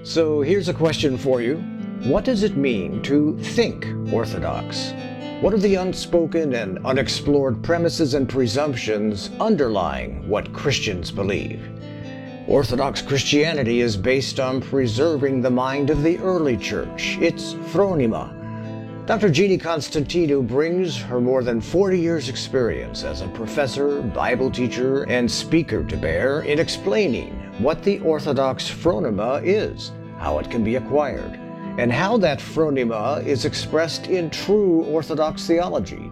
So here's a question for you. What does it mean to think Orthodox? What are the unspoken and unexplored premises and presumptions underlying what Christians believe? Orthodox Christianity is based on preserving the mind of the early church, its phronima. Dr. Jeannie Constantinou brings her more than 40 years' experience as a professor, Bible teacher, and speaker to bear in explaining what the Orthodox phronima is, how it can be acquired, and how that phronima is expressed in true Orthodox theology.